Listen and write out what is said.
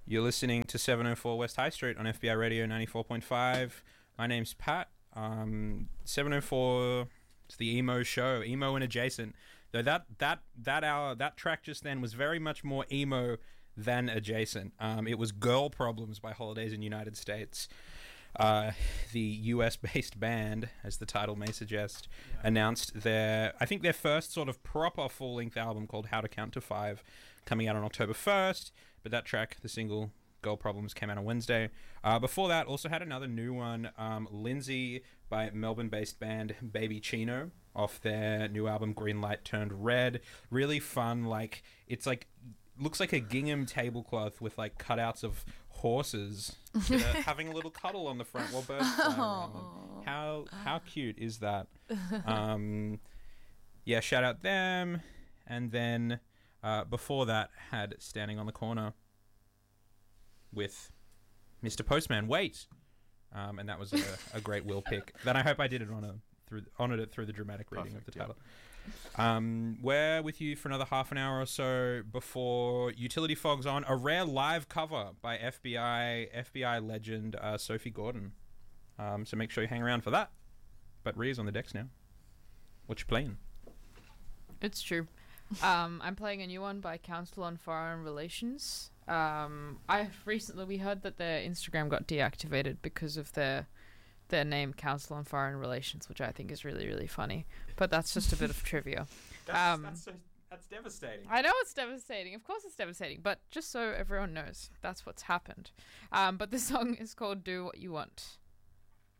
You're listening to 704 West High Street on FBI Radio 94.5. My name's Pat. 704, it's the emo show, emo and adjacent. Though that track just then was very much more emo than adjacent. It was Girl Problems by Holidays in United States. The US-based band, as the title may suggest, announced their first sort of proper full-length album called How to Count to Five, coming out on October 1st. But that track, the single Girl Problems, came out on Wednesday. Before that, also had another new one, Lindsay, by Melbourne-based band Baby Chino, off their new album Green Light Turned Red. Really fun, looks like a gingham tablecloth with cutouts of horses having a little cuddle on the front while birds fly around them. How cute is that? Shout out them. And then before that, had Standing on the Corner with Mr. Postman Wait, and that was a great Will pick. Then I hope I did it honored it through the dramatic reading of the title. We're with you for another half an hour or so before Utility Fog's on. A rare live cover by FBI legend Sophie Gordon. So make sure you hang around for that. But Rhea's on the decks now. What you playing? It's true. I'm playing a new one by Council on Foreign Relations. We heard that their Instagram got deactivated because of their name, Council on Foreign Relations, which I think is really, really funny. But that's just a bit of trivia. That's devastating. I know it's devastating. Of course it's devastating. But just so everyone knows, that's what's happened. But the song is called Do What You Want.